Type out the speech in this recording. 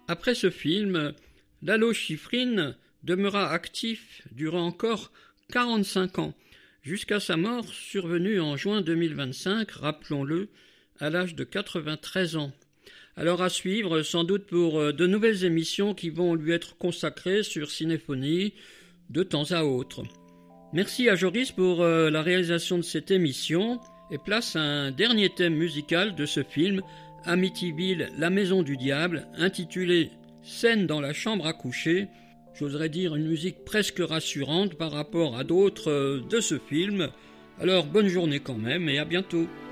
Après ce film, Lalo Schifrin demeura actif durant encore 45 ans, jusqu'à sa mort survenue en juin 2025, rappelons-le, à l'âge de 93 ans. Alors à suivre, sans doute pour de nouvelles émissions qui vont lui être consacrées sur Cinéphonie de temps à autre. Merci à Joris pour la réalisation de cette émission et place à un dernier thème musical de ce film, Amityville, la maison du diable, intitulé Scène dans la chambre à coucher. J'oserais dire une musique presque rassurante par rapport à d'autres de ce film. Alors bonne journée quand même et à bientôt.